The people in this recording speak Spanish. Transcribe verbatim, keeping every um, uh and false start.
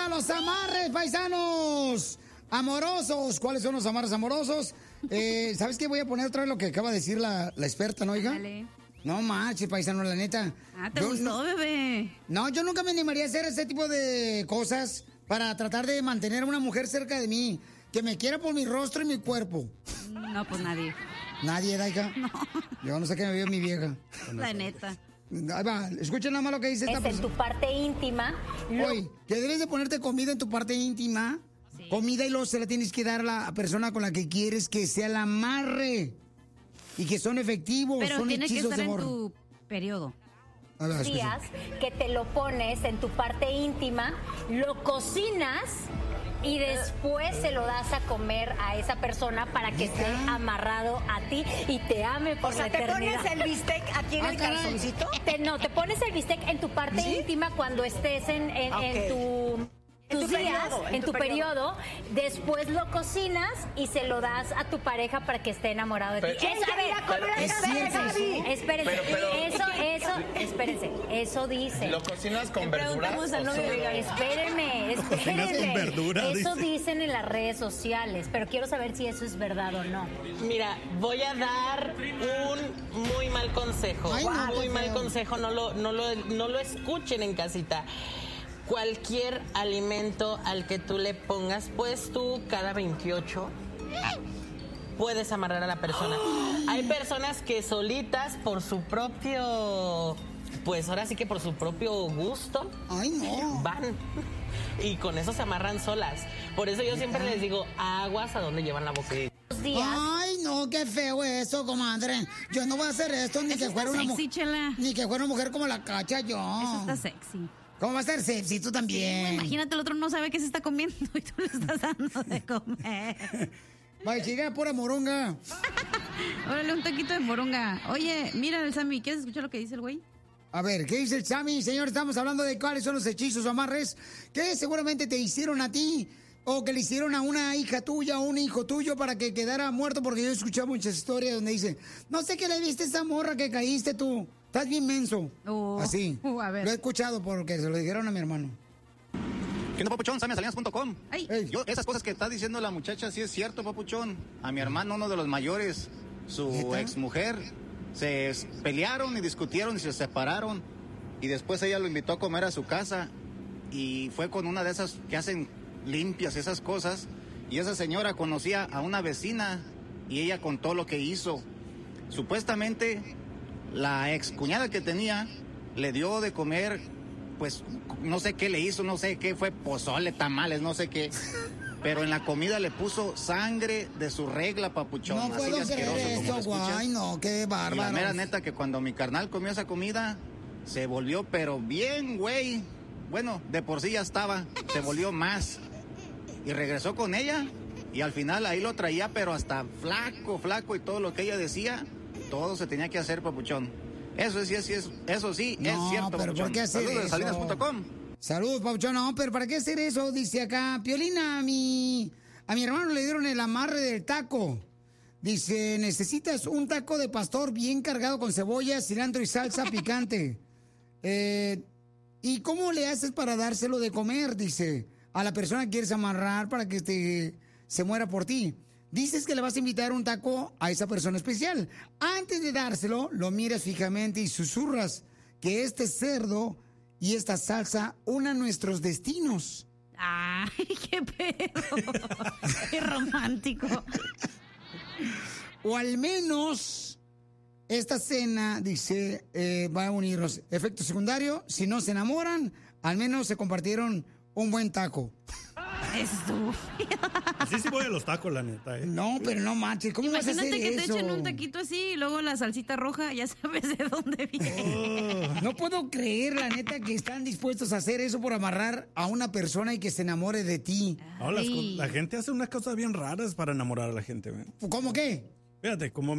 a los amarres, paisanos. Amorosos. ¿Cuáles son los amarres amorosos? Eh, ¿Sabes qué? Voy a poner otra vez lo que acaba de decir la, la experta, ¿no, hija? Dale. No manches, paisano, la neta. Ah, ¿te Yo gustó, no- bebé? No, yo nunca me animaría a hacer ese tipo de cosas para tratar de mantener a una mujer cerca de mí. Que me quiera por mi rostro y mi cuerpo. No, pues nadie. Nadie, Daika. No. Yo no sé qué me vio mi vieja. La neta. Ahí va, escuchen nada más lo que dice esta Es en persona. tu parte íntima. lo- Oye, que debes de ponerte comida en tu parte íntima. Sí. Comida y luego se la tienes que dar a la persona con la que quieres que sea el amarre. Y que son efectivos, Pero son tiene que hechizos estar de en amor. tu periodo. A ver, escucha. días que te lo pones en tu parte íntima, lo cocinas y después se lo das a comer a esa persona para que esté amarrado a ti y te ame por O sea, la te eternidad. pones el bistec aquí en Ah, el caray. calzoncito. Te- no, te pones el bistec en tu parte ¿Sí? íntima cuando estés en, en- Ah, en ok. tu... En tus tu días, periodo, en, tu, periodo. después lo cocinas y se lo das a tu pareja para que esté enamorado de ti. Pero- Es- a ver, pero- ¿Es cierto eso? espérense, Pero- pero- eso, eso, espérense, eso dice. ¿Lo cocinas con Le verduras preguntamos al o novio de solo- Gaby. Espérenme, Cocinas con espérenme. verdura, Eso dice. dicen en las redes sociales, pero quiero saber si eso es verdad o no. Mira, voy a dar un muy mal consejo. Ay, no, muy qué mal feo. consejo, no lo, no, lo, no lo escuchen en casita. Cualquier alimento al que tú le pongas, pues tú cada veintiocho puedes amarrar a la persona. Hay personas que solitas por su propio, pues ahora sí que por su propio gusto, Ay, no. van y con eso se amarran solas. Por eso yo siempre les digo, aguas a donde llevan la boca. Los días. Ay, no, qué feo eso, comadre. Yo no voy a hacer esto ni Eso que fuera está una sexy, mujer. chela. Ni que fuera una mujer como la cacha yo. Eso está sexy. ¿Cómo va a ser sexy? Tú también. Imagínate, el otro no sabe qué se está comiendo y tú le estás dando de comer. Vaya, chica, pura moronga. Órale, un taquito de moronga. Oye, mira, el Sammy, ¿quieres escuchar lo que dice el güey? A ver, ¿qué dice el Sammy? Señor, estamos hablando de cuáles son los hechizos o amarres que seguramente te hicieron a ti o que le hicieron a una hija tuya o un hijo tuyo para que quedara muerto, porque yo he escuchado muchas historias donde dice, no sé qué le viste a esa morra que caíste tú, estás bien menso. Oh, Así. uh, a ver. Lo he escuchado porque se lo dijeron a mi hermano. ¿Qué onda, papuchón? Salinas punto com. Ay. Ey. Yo, esas cosas que está diciendo la muchacha, sí es cierto, papuchón. A mi hermano, uno de los mayores, su ¿Neta? exmujer, se s- pelearon y discutieron y se separaron. Y después ella lo invitó a comer a su casa. Y fue con una de esas que hacen limpias, esas cosas. Y esa señora conocía a una vecina y ella contó lo que hizo. Supuestamente, la ex cuñada que tenía le dio de comer, pues no sé qué le hizo, no sé qué fue, pozole, tamales, no sé qué. Pero en la comida le puso sangre de su regla, papuchón. No así puedo de asqueroso creer como lo esto, escuchas. guay, no, qué Y bárbaro. la mera neta que cuando mi carnal comió esa comida, se volvió pero bien, güey. Bueno, de por sí ya estaba, se volvió más. Y regresó con ella y al final ahí lo traía, pero hasta flaco, flaco y todo lo que ella decía, todo se tenía que hacer, papuchón. Eso sí, es, es, eso sí, No, es cierto, pero papuchón. ¿por qué hacer Saludos de eso? salinas punto com. Saludos, Pauchón. No, pero ¿para qué hacer eso? Dice acá, Piolina, a mi, a mi hermano le dieron el amarre del taco. Dice, necesitas un taco de pastor bien cargado con cebolla, cilantro y salsa picante. Eh, ¿Y cómo le haces para dárselo de comer? Dice, a la persona que quieres amarrar para que te, se muera por ti. Dices que le vas a invitar un taco a esa persona especial. Antes de dárselo, lo miras fijamente y susurras que este cerdo y esta salsa unan nuestros destinos. Ay, qué pedo. Qué romántico. O al menos esta cena, dice, eh, va a unirnos. Efecto secundario, si no se enamoran, al menos se compartieron un buen taco. Estúpido. Así sí voy a los tacos, la neta, ¿eh? No, pero no manches, ¿cómo vas a hacer Imagínate que te eso? echen un taquito así y luego la salsita roja, ya sabes de dónde viene. Oh, no puedo creer, la neta, que están dispuestos a hacer eso por amarrar a una persona y que se enamore de ti. No, las co- Ay. la gente hace unas cosas bien raras para enamorar a la gente, ¿eh? ¿Cómo qué? Fíjate, como